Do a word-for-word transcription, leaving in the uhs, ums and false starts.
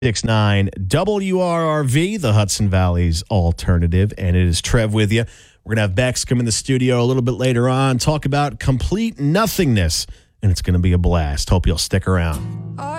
six nine W R R V, the Hudson Valley's alternative. And it is Trev with you. We're going to have Bex come in the studio a little bit later on, talk about complete nothingness. And it's going to be a blast. Hope you'll stick around.